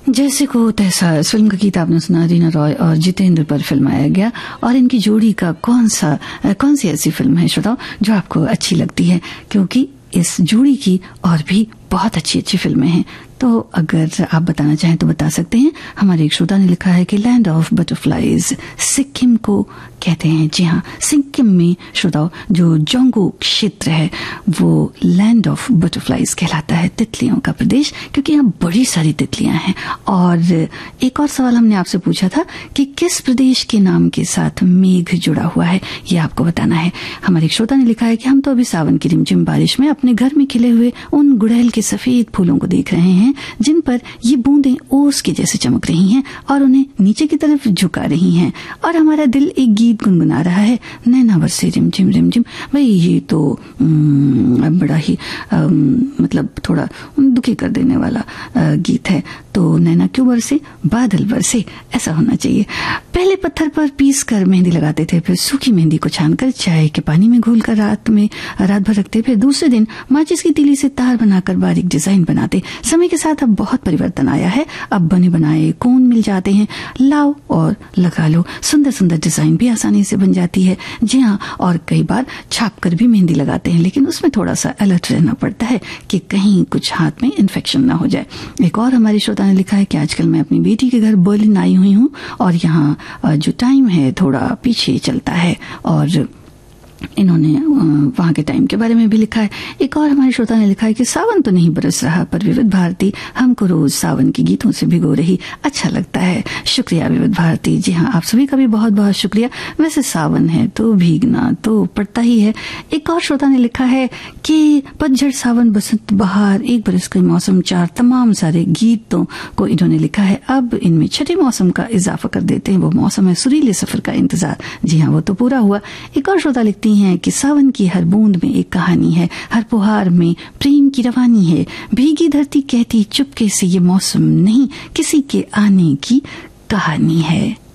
जैसे को तैसा, इस फिल्म का गीत आपने सुना रीना रॉय और जितेंद्र पर फिल्माया गया। और इनकी जोड़ी का कौन सी ऐसी फिल्म है श्रोताओ जो आपको अच्छी लगती है, क्योंकि इस जोड़ी की और भी बहुत अच्छी अच्छी फिल्में हैं। तो अगर आप बताना चाहें तो बता सकते हैं। हमारे एक श्रोता ने लिखा है कि लैंड ऑफ बटरफ्लाइज सिक्किम को कहते हैं। जी हाँ, सिक्किम में श्रोताओ जो जोंगो क्षेत्र है वो लैंड ऑफ बटरफ्लाइज कहलाता है, तितलियों का प्रदेश, क्योंकि यहाँ बड़ी सारी तितलियां हैं। और एक और सवाल हमने आपसे पूछा था कि किस प्रदेश के नाम के साथ मेघ जुड़ा हुआ है, ये आपको बताना है। हमारे एक श्रोता ने लिखा है कि हम तो अभी सावन की रिमझिम बारिश में अपने घर में खिले हुए उन गुड़हल के सफेद फूलों को देख रहे हैं जिन पर ये बूंदें ओस के जैसे चमक रही हैं और उन्हें नीचे की तरफ झुका रही हैं, और हमारा दिल एक गीत गुनगुना रहा है, नैना बरसे रिमझिम रिमझिम। भाई ये तो बड़ा ही मतलब थोड़ा दुखी कर देने वाला गीत है। तो नैना क्यों बरसे, बादल बरसे, ऐसा होना चाहिए। पहले पत्थर पर पीस कर मेहंदी लगाते थे, फिर सूखी मेहंदी को छानकर चाय के पानी में घोलकर रात भर रखते, फिर दूसरे दिन माचिस की तीली से तार बनाकर बारीक डिजाइन बनाते। समय के साथ अब बहुत परिवर्तन आया है, अब बने बनाए कोन मिल जाते हैं, लाओ और लगा लो, सुंदर सुंदर डिजाइन भी आसानी से बन जाती है। जी हाँ, और कई बार छाप कर भी मेहंदी लगाते हैं, लेकिन उसमें थोड़ा सा अलर्ट रहना पड़ता है कि कहीं कुछ हाथ में इन्फेक्शन ना हो जाए। एक और हमारी श्रोता ने लिखा है कि आजकल मैं अपनी बेटी के घर बर्लिन आई हुई हूँ और यहाँ जो टाइम है थोड़ा पीछे चलता है, और इन्होंने वहां के टाइम के बारे में भी लिखा है। एक और हमारे श्रोता ने लिखा है कि सावन तो नहीं बरस रहा पर विविध भारती हमको रोज सावन के गीतों से भिगो रही, अच्छा लगता है। शुक्रिया विविध भारती। जी हाँ, आप सभी का भी बहुत बहुत शुक्रिया। वैसे सावन है तो भीगना तो पड़ता ही है। एक और श्रोता ने लिखा है कि पतझड़, सावन, बसंत, बहार, एक बरस का मौसम, चार, तमाम सारे गीतों को इन्होंने लिखा है। अब इनमें छठे मौसम का इजाफा कर देते हैं, वो मौसम है सुरीले सफर का इंतजार। जी हाँ, वो तो पूरा हुआ। एक और श्रोता लिखती हैं कि सावन की हर बूंद में एक कहानी है, हर फुहार में प्रेम की रवानी है, भीगी धरती कहती चुपके से ये मौसम नहीं, किसी के आने की कहानी है।